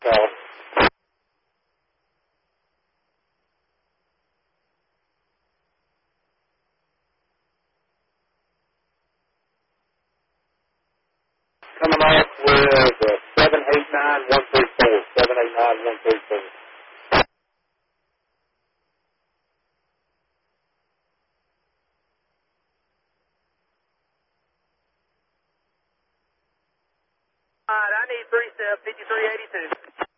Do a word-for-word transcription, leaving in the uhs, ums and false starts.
So, coming off with uh, seven eight nine one three four, seven eight nine one three four. All right, I need three step fifty-three eighty-two.